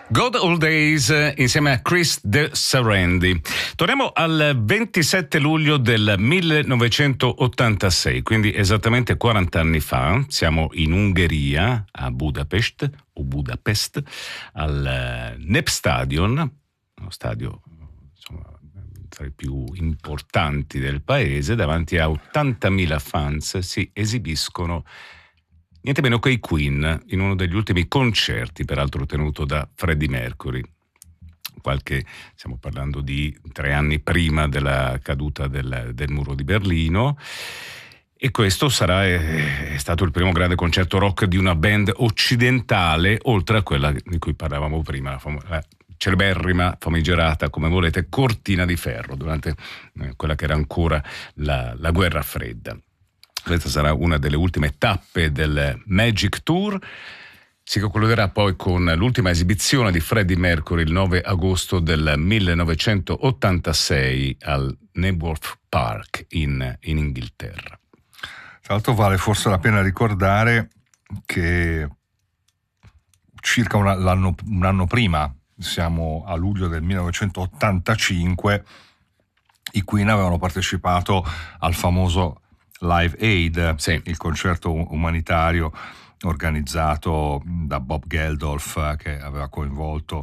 Good Old Days insieme a Chris De Serendi. Torniamo al 27 luglio del 1986, quindi esattamente 40 anni fa. Siamo in Ungheria, a Budapest, al Népstadion, uno stadio insomma tra i più importanti del paese. Davanti a 80.000 fans si esibiscono niente meno che i Queen, in uno degli ultimi concerti, peraltro tenuto da Freddie Mercury. Stiamo parlando di 3 anni prima della caduta del muro di Berlino, e questo è stato il primo grande concerto rock di una band occidentale, oltre a quella di cui parlavamo prima, la celeberrima, famigerata, come volete, cortina di ferro, durante quella che era ancora la guerra fredda. Questa sarà una delle ultime tappe del Magic Tour. Si concluderà poi con l'ultima esibizione di Freddie Mercury il 9 agosto del 1986 al Knebworth Park in Inghilterra. Tra l'altro vale forse la pena ricordare che circa un anno prima, siamo a luglio del 1985, i Queen avevano partecipato al famoso Live Aid, sì, il concerto umanitario organizzato da Bob Geldof, che aveva coinvolto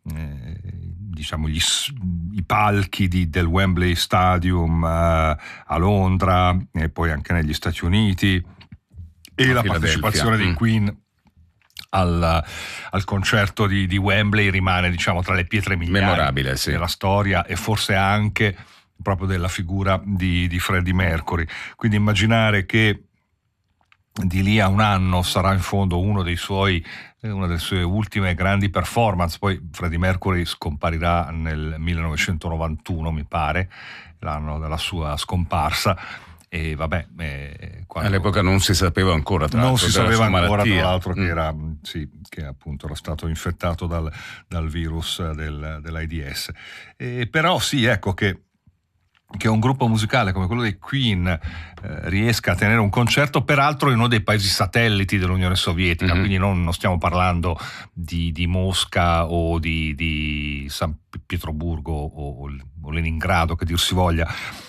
i palchi del Wembley Stadium a Londra e poi anche negli Stati Uniti, e la partecipazione dei Queen al concerto di Wembley rimane tra le pietre miliari della storia, e forse anche proprio della figura di Freddie Mercury. Quindi immaginare che di lì a un anno sarà in fondo una delle sue ultime grandi performance. Poi Freddie Mercury scomparirà nel 1991, mi pare, l'anno della sua scomparsa, e all'epoca non si sapeva ancora, tra l'altro, che appunto era stato infettato dal virus dell'AIDS. Però sì, ecco che un gruppo musicale come quello dei Queen riesca a tenere un concerto, peraltro in uno dei paesi satelliti dell'Unione Sovietica, quindi non stiamo parlando di Mosca o di San Pietroburgo o Leningrado, che dir si voglia.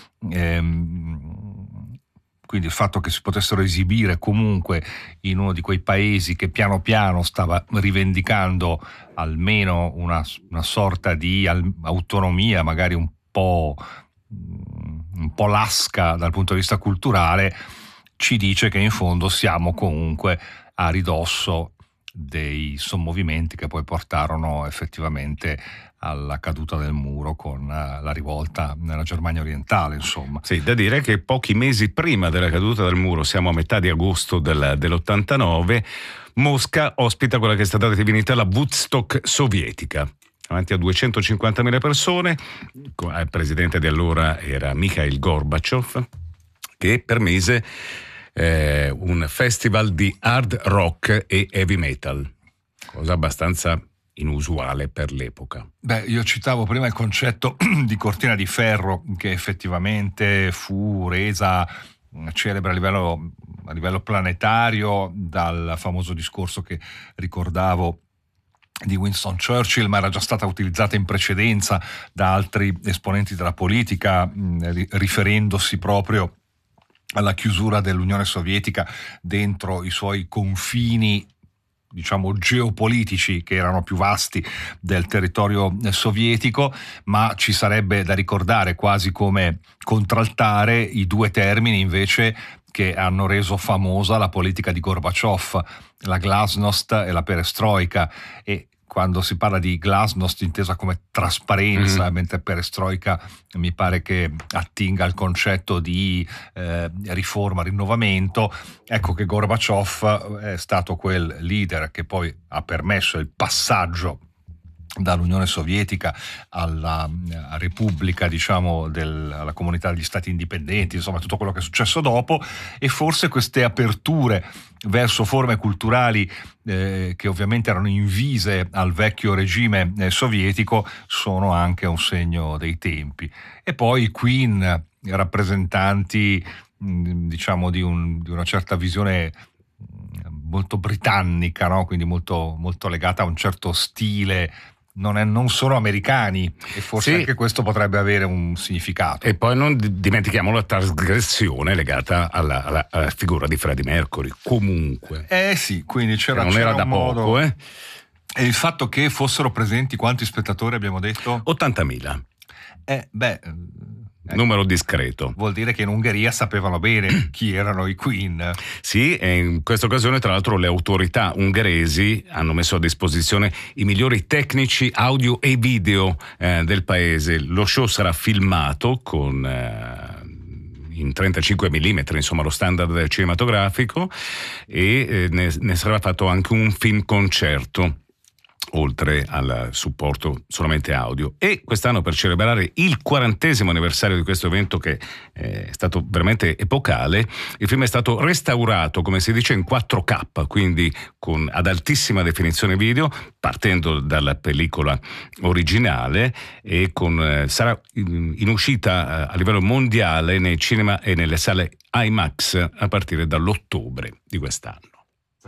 Quindi il fatto che si potessero esibire comunque in uno di quei paesi che piano piano stava rivendicando almeno una sorta di autonomia, magari un po' lasca dal punto di vista culturale, ci dice che in fondo siamo comunque a ridosso dei sommovimenti che poi portarono effettivamente alla caduta del muro con la rivolta nella Germania orientale, insomma. Sì, da dire che pochi mesi prima della caduta del muro, siamo a metà di agosto dell'89, Mosca ospita quella che è stata definita la Woodstock sovietica, davanti a 250.000 persone. Il presidente di allora era Mikhail Gorbaciov, che permise un festival di hard rock e heavy metal, cosa abbastanza inusuale per l'epoca. Io citavo prima il concetto di cortina di ferro, che effettivamente fu resa celebre a livello planetario dal famoso discorso che ricordavo di Winston Churchill, ma era già stata utilizzata in precedenza da altri esponenti della politica, riferendosi proprio alla chiusura dell'Unione Sovietica dentro i suoi confini, geopolitici, che erano più vasti del territorio sovietico. Ma ci sarebbe da ricordare, quasi come contraltare, i due termini invece che hanno reso famosa la politica di Gorbaciov, la glasnost e la perestroika. E quando si parla di glasnost intesa come trasparenza, mentre perestroika mi pare che attinga al concetto di riforma, rinnovamento, ecco che Gorbaciov è stato quel leader che poi ha permesso il passaggio dall'Unione Sovietica alla Repubblica, alla comunità degli stati indipendenti, insomma tutto quello che è successo dopo. E forse queste aperture verso forme culturali che ovviamente erano invise al vecchio regime sovietico sono anche un segno dei tempi. E poi i Queen, rappresentanti di una certa visione molto britannica, no? Quindi molto, molto legata a un certo stile. Non sono americani, e forse anche questo potrebbe avere un significato. E poi non dimentichiamo la trasgressione legata alla figura di Freddie Mercury, comunque. Sì, quindi c'era non era da modo... poco, E il fatto che fossero presenti quanti spettatori abbiamo detto? 80.000. Numero discreto. Vuol dire che in Ungheria sapevano bene chi erano i Queen. Sì, e in questa occasione tra l'altro le autorità ungheresi hanno messo a disposizione i migliori tecnici audio e video del paese. Lo show sarà filmato con in 35 mm, insomma lo standard cinematografico, e ne sarà fatto anche un film concerto, oltre al supporto solamente audio. E quest'anno, per celebrare il 40° anniversario di questo evento, che è stato veramente epocale, il film è stato restaurato, come si dice, in 4K, quindi ad altissima definizione video, partendo dalla pellicola originale, e sarà in uscita a livello mondiale nei cinema e nelle sale IMAX a partire dall'ottobre di quest'anno.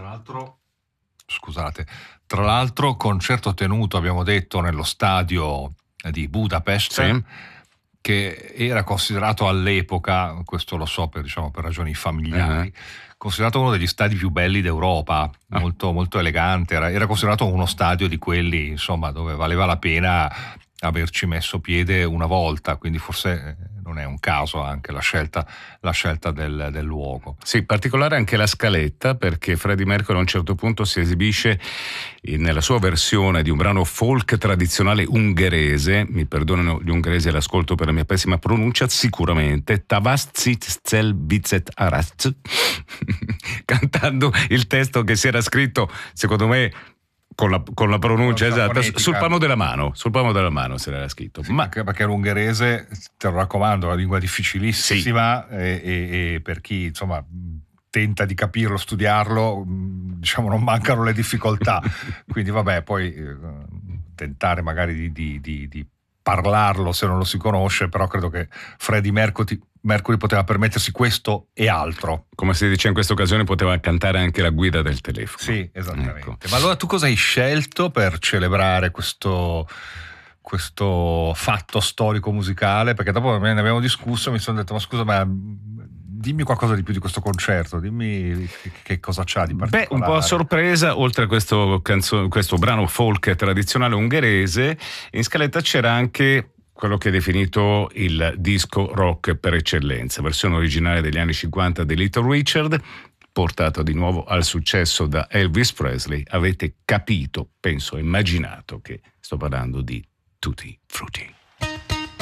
Tra l'altro, concerto tenuto, abbiamo detto, nello stadio di Budapest, sì, che era considerato all'epoca, questo lo so per ragioni familiari, considerato uno degli stadi più belli d'Europa, molto, molto elegante, era considerato uno stadio di quelli, insomma, dove valeva la pena averci messo piede una volta, quindi forse non è un caso anche la scelta del luogo. Sì, particolare anche la scaletta, perché Freddie Mercury a un certo punto si esibisce nella sua versione di un brano folk tradizionale ungherese, mi perdonano gli ungheresi all'ascolto per la mia pessima pronuncia, sicuramente, Tavaszit Cel Vicet Arat, cantando il testo che si era scritto, secondo me, con la pronuncia esatta, sul palmo della mano se l'era scritto. Sì, perché l'ungherese, te lo raccomando, è una lingua difficilissima, sì. E per chi insomma tenta di capirlo, studiarlo, diciamo non mancano le difficoltà. Quindi vabbè, poi tentare magari di parlarlo se non lo si conosce, però credo che Freddie Mercury poteva permettersi questo e altro. Come si dice in questa occasione, poteva cantare anche la guida del telefono. Sì, esattamente. Ecco. Ma allora tu cosa hai scelto per celebrare questo fatto storico musicale? Perché dopo ne abbiamo discusso e mi sono detto, ma scusa, ma dimmi qualcosa di più di questo concerto, dimmi che cosa c'ha di particolare. Un po' a sorpresa, oltre a questo brano folk tradizionale ungherese, in scaletta c'era anche quello che è definito il disco rock per eccellenza, versione originale degli anni 50 di Little Richard, portato di nuovo al successo da Elvis Presley. Avete capito, penso, immaginato che sto parlando di Tutti Frutti.